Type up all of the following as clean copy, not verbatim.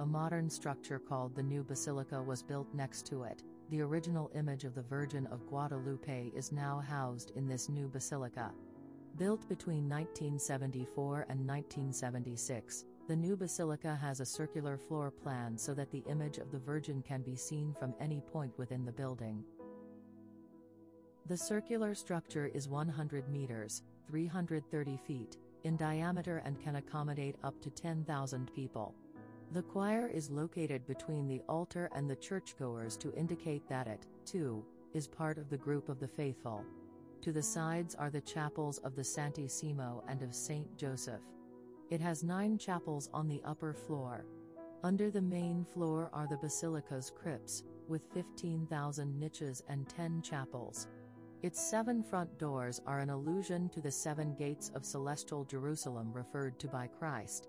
a modern structure called the New Basilica was built next to it. The original image of the Virgin of Guadalupe is now housed in this new basilica. Built between 1974 and 1976, the new basilica has a circular floor plan so that the image of the Virgin can be seen from any point within the building. The circular structure is 100 meters, 330 feet, in diameter and can accommodate up to 10,000 people. The choir is located between the altar and the churchgoers to indicate that it, too, is part of the group of the faithful. To the sides are the chapels of the Santissimo and of Saint Joseph. It has 9 chapels on the upper floor. Under the main floor are the basilica's crypts, with 15,000 niches and 10 chapels. Its 7 front doors are an allusion to the 7 gates of celestial Jerusalem referred to by Christ.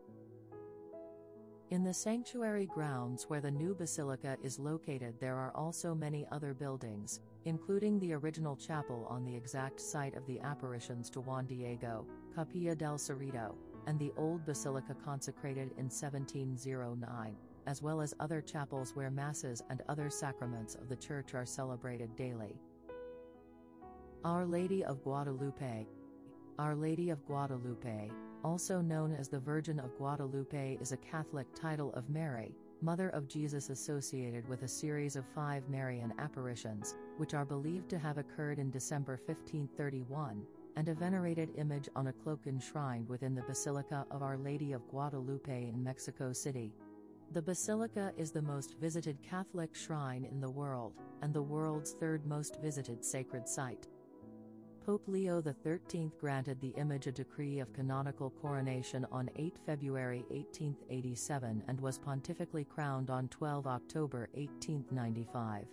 In the sanctuary grounds where the new basilica is located there are also many other buildings, including the original chapel on the exact site of the apparitions to Juan Diego, Capilla del Cerrito, and the old basilica consecrated in 1709, as well as other chapels where masses and other sacraments of the church are celebrated daily. Our Lady of Guadalupe. Our Lady of Guadalupe, also known as the Virgin of Guadalupe, is a Catholic title of Mary, Mother of Jesus, associated with a series of 5 Marian apparitions, which are believed to have occurred in December 1531, and a venerated image on a cloak enshrined within the Basilica of Our Lady of Guadalupe in Mexico City. The basilica is the most visited Catholic shrine in the world, and the world's 3rd most visited sacred site. Pope Leo XIII granted the image a decree of canonical coronation on 8 February 1887 and was pontifically crowned on 12 October 1895.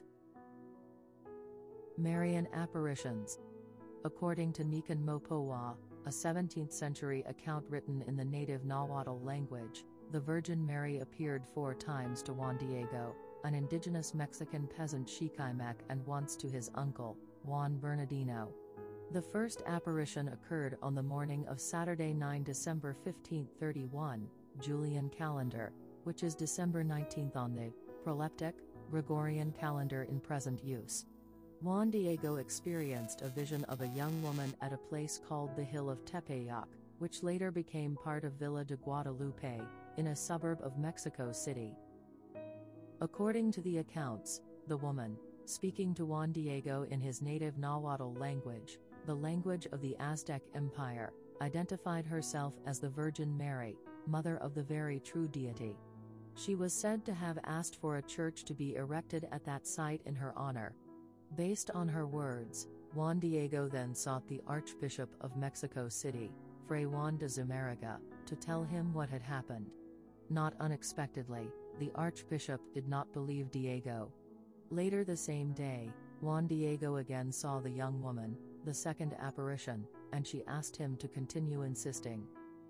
Marian apparitions. According to Nican Mopowa, a 17th-century account written in the native Nahuatl language, the Virgin Mary appeared 4 times to Juan Diego, an indigenous Mexican peasant Xicaimec, and once to his uncle, Juan Bernardino. The first apparition occurred on the morning of Saturday 9 December 1531, Julian calendar, which is December 19 on the proleptic Gregorian calendar in present use. Juan Diego experienced a vision of a young woman at a place called the Hill of Tepeyac, which later became part of Villa de Guadalupe, in a suburb of Mexico City. According to the accounts, the woman, speaking to Juan Diego in his native Nahuatl language, the language of the Aztec Empire, identified herself as the Virgin Mary, Mother of the very true deity. She was said to have asked for a church to be erected at that site in her honor. Based on her words, Juan Diego then sought the Archbishop of Mexico City, Fray Juan de Zumárraga, to tell him what had happened. Not unexpectedly, the Archbishop did not believe Diego. Later the same day, Juan Diego again saw the young woman, the 2nd apparition, and she asked him to continue insisting.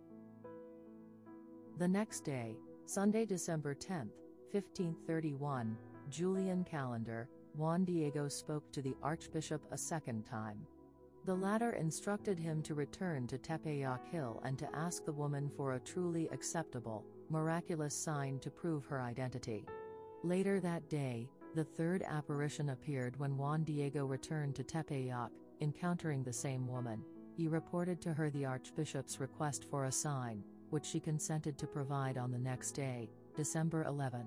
The next day, Sunday, December 10, 1531, Julian calendar, Juan Diego spoke to the Archbishop a 2nd time. The latter instructed him to return to Tepeyac Hill and to ask the woman for a truly acceptable, miraculous sign to prove her identity. Later that day, the 3rd apparition appeared when Juan Diego returned to Tepeyac, encountering the same woman. He reported to her the Archbishop's request for a sign, which she consented to provide on the next day, December 11.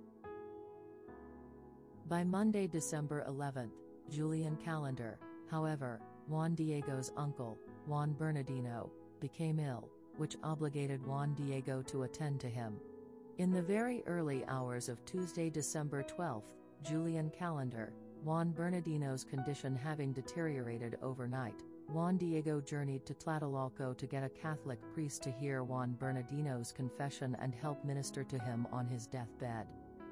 By Monday, December 11, Julian calendar, however, Juan Diego's uncle, Juan Bernardino, became ill, which obligated Juan Diego to attend to him. In the very early hours of Tuesday, December 12, Julian calendar, Juan Bernardino's condition having deteriorated overnight, Juan Diego journeyed to Tlatelolco to get a Catholic priest to hear Juan Bernardino's confession and help minister to him on his deathbed.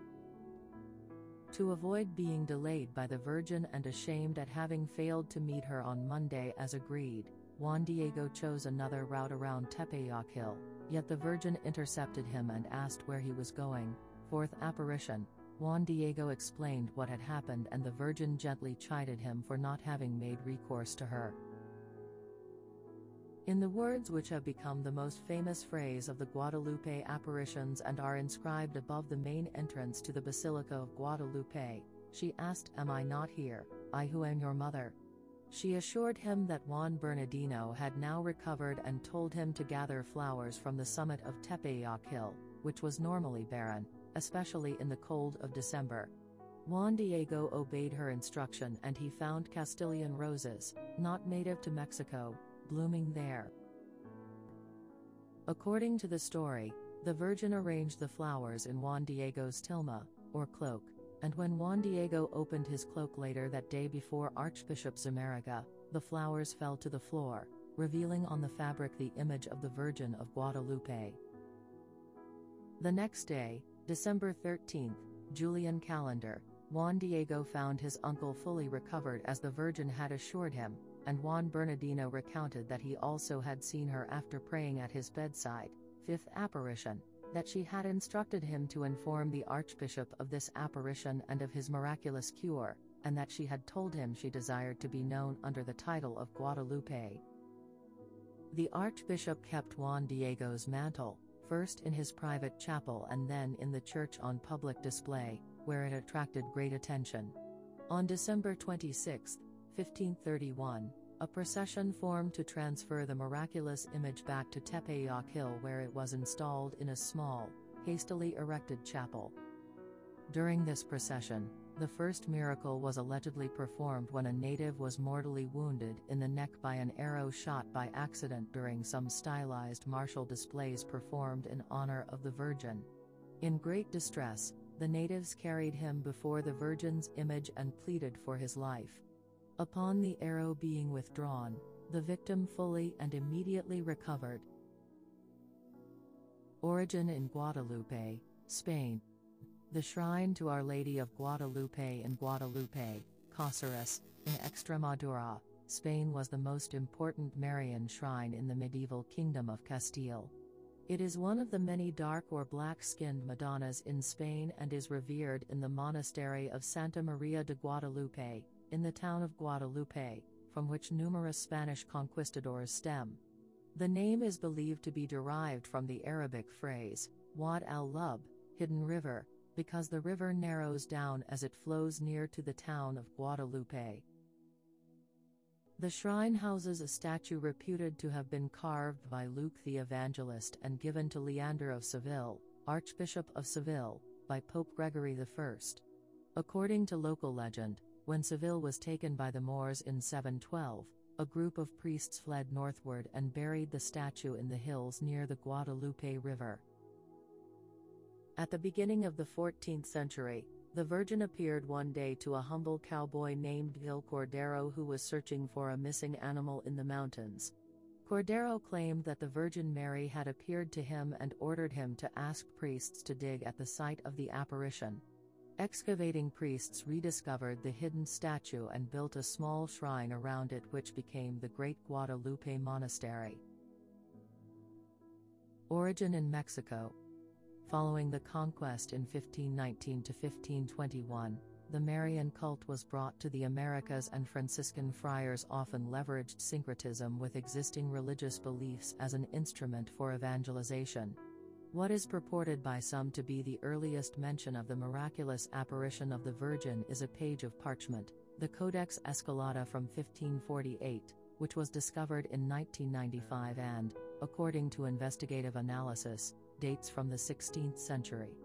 To avoid being delayed by the Virgin and ashamed at having failed to meet her on Monday as agreed, Juan Diego chose another route around Tepeyac Hill, yet the Virgin intercepted him and asked where he was going. 4th apparition, Juan Diego explained what had happened and the Virgin gently chided him for not having made recourse to her. In the words which have become the most famous phrase of the Guadalupe apparitions and are inscribed above the main entrance to the Basilica of Guadalupe, she asked, "Am I not here, I who am your mother?" She assured him that Juan Bernardino had now recovered and told him to gather flowers from the summit of Tepeyac Hill, which was normally barren, especially in the cold of December. Juan Diego obeyed her instruction and he found Castilian roses, not native to Mexico, blooming there. According to the story, the Virgin arranged the flowers in Juan Diego's tilma, or cloak, and when Juan Diego opened his cloak later that day before Archbishop Zumárraga, the flowers fell to the floor, revealing on the fabric the image of the Virgin of Guadalupe. The next day, December 13, Julian calendar, Juan Diego found his uncle fully recovered as the Virgin had assured him, and Juan Bernardino recounted that he also had seen her after praying at his bedside. Fifth apparition, that she had instructed him to inform the Archbishop of this apparition and of his miraculous cure, and that she had told him she desired to be known under the title of Guadalupe. The Archbishop kept Juan Diego's mantle, first in his private chapel and then in the church on public display, where it attracted great attention. On December 26, 1531, a procession formed to transfer the miraculous image back to Tepeyac Hill, where it was installed in a small, hastily erected chapel. During this procession, the first miracle was allegedly performed when a native was mortally wounded in the neck by an arrow shot by accident during some stylized martial displays performed in honor of the Virgin. In great distress, the natives carried him before the Virgin's image and pleaded for his life. Upon the arrow being withdrawn, the victim fully and immediately recovered. Origin in Guadalupe, Spain. The shrine to Our Lady of Guadalupe in Guadalupe, Cáceres, in Extremadura, Spain was the most important Marian shrine in the medieval Kingdom of Castile. It is one of the many dark or black-skinned Madonnas in Spain and is revered in the monastery of Santa Maria de Guadalupe, in the town of Guadalupe, from which numerous Spanish conquistadors stem. The name is believed to be derived from the Arabic phrase, Wad al-Lub, hidden river, because the river narrows down as it flows near to the town of Guadalupe. The shrine houses a statue reputed to have been carved by Luke the Evangelist and given to Leander of Seville, Archbishop of Seville, by Pope Gregory I. According to local legend, when Seville was taken by the Moors in 712, a group of priests fled northward and buried the statue in the hills near the Guadalupe River. At the beginning of the 14th century, the Virgin appeared one day to a humble cowboy named Gil Cordero who was searching for a missing animal in the mountains. Cordero claimed that the Virgin Mary had appeared to him and ordered him to ask priests to dig at the site of the apparition. Excavating priests rediscovered the hidden statue and built a small shrine around it, which became the Great Guadalupe Monastery. Origin in Mexico. Following the conquest in 1519 to 1521, the Marian cult was brought to the Americas, and Franciscan friars often leveraged syncretism with existing religious beliefs as an instrument for evangelization. What is purported by some to be the earliest mention of the miraculous apparition of the Virgin is a page of parchment, the Codex Escalada from 1548, which was discovered in 1995 and, according to investigative analysis, dates from the 16th century.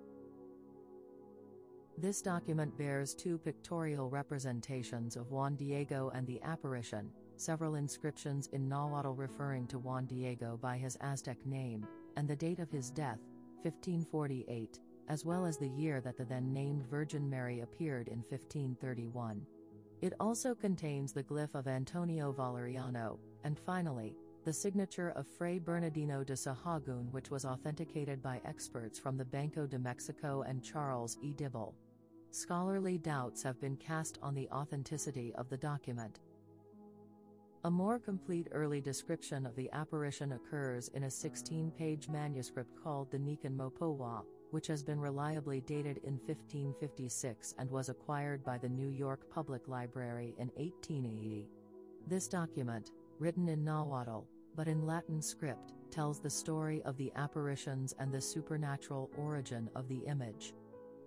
This document bears two pictorial representations of Juan Diego and the apparition, several inscriptions in Nahuatl referring to Juan Diego by his Aztec name, and the date of his death, 1548, as well as the year that the then-named Virgin Mary appeared in 1531. It also contains the glyph of Antonio Valeriano, and finally, the signature of Fray Bernardino de Sahagún, which was authenticated by experts from the Banco de Mexico and Charles E. Dibble. Scholarly doubts have been cast on the authenticity of the document. A more complete early description of the apparition occurs in a 16-page manuscript called the Nican Mopowa, which has been reliably dated in 1556 and was acquired by the New York Public Library in 1880. This document, written in Nahuatl, but in Latin script, tells the story of the apparitions and the supernatural origin of the image.